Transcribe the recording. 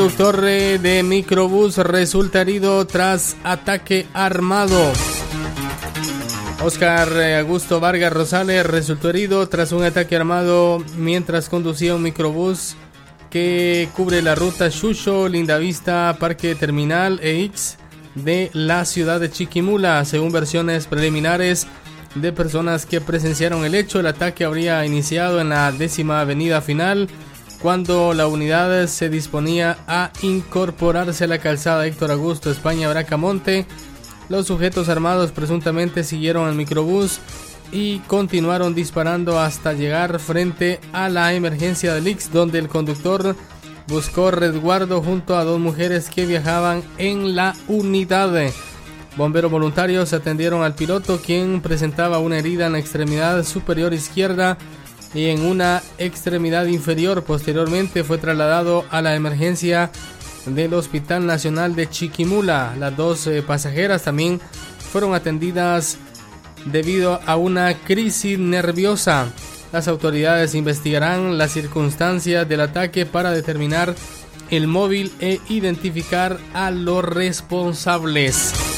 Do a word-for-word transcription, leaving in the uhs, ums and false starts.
Conductor de microbús resulta herido tras ataque armado. Oscar Augusto Vargas Rosales resultó herido tras un ataque armado mientras conducía un microbús que cubre la ruta Xuxo, Lindavista, Parque Terminal e X de la ciudad de Chiquimula. Según versiones preliminares de personas que presenciaron el hecho, el ataque habría iniciado en la décima avenida final cuando la unidad se disponía a incorporarse a la calzada Héctor Augusto España Bracamonte. Los sujetos armados presuntamente siguieron el microbús y continuaron disparando hasta llegar frente a la emergencia del Ix, donde el conductor buscó resguardo junto a dos mujeres que viajaban en la unidad. Bomberos voluntarios atendieron al piloto, quien presentaba una herida en la extremidad superior izquierda y en una extremidad inferior. Posteriormente fue trasladado a la emergencia del Hospital Nacional de Chiquimula. Las dos eh, pasajeras también fueron atendidas debido a una crisis nerviosa. Las autoridades investigarán las circunstancias del ataque para determinar el móvil e identificar a los responsables.